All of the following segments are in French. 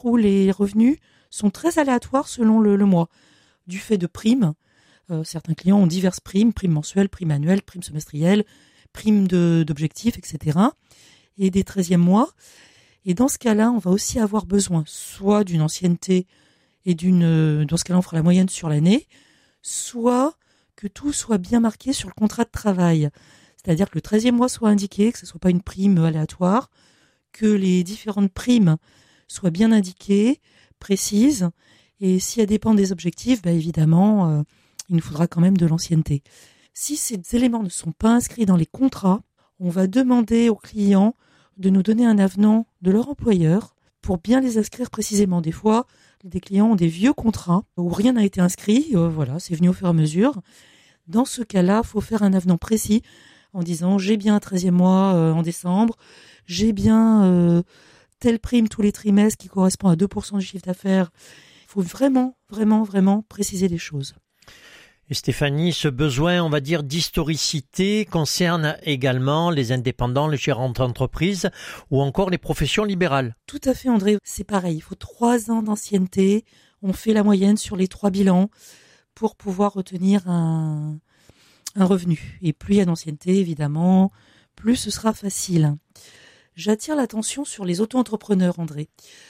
où les revenus sont très aléatoires selon le mois, du fait de primes. Certains clients ont diverses primes mensuelles, primes annuelles, primes semestrielles, primes d'objectifs, etc. Et des 13e mois. Et dans ce cas-là, on va aussi avoir besoin soit d'une ancienneté et dans ce cas-là, on fera la moyenne sur l'année, soit que tout soit bien marqué sur le contrat de travail. C'est-à-dire que le 13e mois soit indiqué, que ce ne soit pas une prime aléatoire, que les différentes primes soient bien indiquées, précises, et si elles dépendent des objectifs, évidemment, il nous faudra quand même de l'ancienneté. Si ces éléments ne sont pas inscrits dans les contrats, on va demander aux clients de nous donner un avenant de leur employeur pour bien les inscrire précisément. Des fois, des clients ont des vieux contrats où rien n'a été inscrit, c'est venu au fur et à mesure. Dans ce cas-là, il faut faire un avenant précis en disant j'ai bien un 13e mois en décembre, j'ai bien telle prime tous les trimestres qui correspond à 2% du chiffre d'affaires. Il faut vraiment, vraiment, vraiment préciser les choses. Et Stéphanie, ce besoin, on va dire, d'historicité concerne également les indépendants, les gérants d'entreprise ou encore les professions libérales. Tout à fait, André. C'est pareil. Il faut 3 ans d'ancienneté. On fait la moyenne sur les 3 bilans pour pouvoir retenir un revenu. Et plus il y a d'ancienneté, évidemment, plus ce sera facile. J'attire l'attention sur les auto-entrepreneurs, André.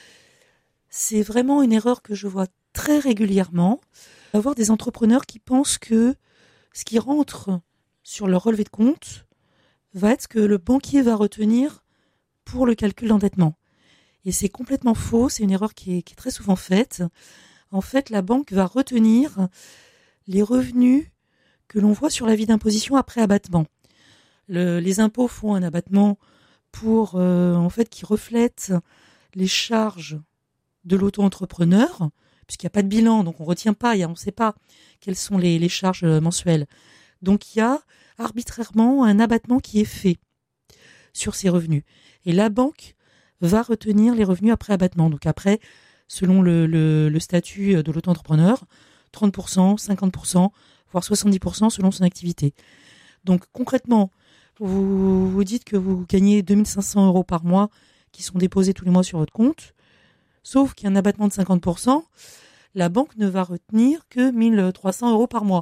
C'est vraiment une erreur que je vois très régulièrement. Avoir des entrepreneurs qui pensent que ce qui rentre sur leur relevé de compte va être ce que le banquier va retenir pour le calcul d'endettement. Et c'est complètement faux, c'est une erreur qui est très souvent faite. En fait, la banque va retenir les revenus que l'on voit sur l'avis d'imposition après abattement. Les impôts font un abattement pour qui reflète les charges de l'auto-entrepreneur, puisqu'il n'y a pas de bilan, donc on ne retient pas, on ne sait pas quelles sont les charges mensuelles. Donc il y a arbitrairement un abattement qui est fait sur ces revenus. Et la banque va retenir les revenus après abattement. Donc après, selon le statut de l'auto-entrepreneur, 30%, 50%, voire 70% selon son activité. Donc concrètement, vous dites que vous gagnez 2500 € par mois qui sont déposés tous les mois sur votre compte, sauf qu'il y a un abattement de 50%, la banque ne va retenir que 1300 € par mois.